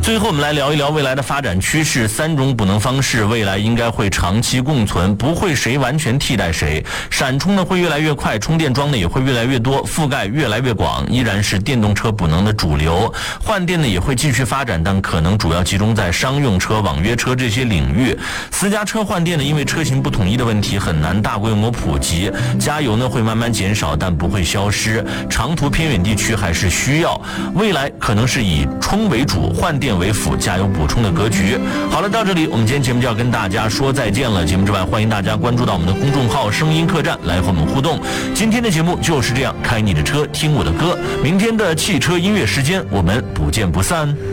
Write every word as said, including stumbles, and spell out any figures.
最后我们来聊一聊未来的发展趋势，三种补能方式未来应该会长期共存，不会谁完全替代谁。闪充呢会越来越快，充电桩呢也会越来越多，覆盖越来越广，依然是电动车补能的主流。换电呢也会继续发展，但可能主要集中在商用车、网约车这些领域。私家车换电呢，因为车型不统一的问题，很难大规模普及。加油呢会慢慢减少，但不会消失。长途偏远地区还是需要。未来可能是以充为主，换电为辅，加油补充的格局。好了，到这里我们今天节目就要跟大家说再见了。节目之外，欢迎大家关注到我们的公众号声音客栈来和我们互动。今天的节目就是这样，开你的车，听我的歌。明天的汽车音乐时间，我们不见不散。